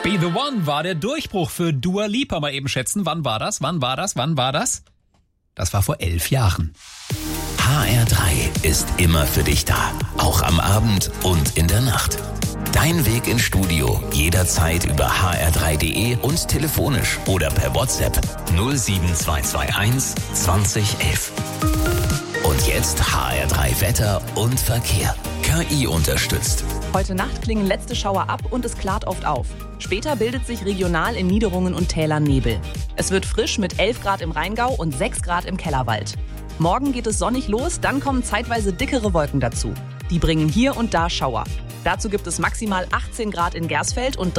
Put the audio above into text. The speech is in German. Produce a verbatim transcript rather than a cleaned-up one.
Be the One war der Durchbruch für Dua Lipa. Mal eben schätzen, wann war das? Wann war das? Wann war das? Das war vor elf Jahren. H R drei ist immer für dich da. Auch am Abend und in der Nacht. Dein Weg ins Studio jederzeit über h r drei punkt d e und telefonisch oder per WhatsApp null sieben zwei zwei eins zwanzig elf. Und jetzt H R drei Wetter und Verkehr. K I unterstützt. Heute Nacht klingen letzte Schauer ab und es klart oft auf. Später bildet sich regional in Niederungen und Tälern Nebel. Es wird frisch mit elf Grad im Rheingau und sechs Grad im Kellerwald. Morgen geht es sonnig los, dann kommen zeitweise dickere Wolken dazu. Die bringen hier und da Schauer. Dazu gibt es maximal achtzehn Grad in Gersfeld und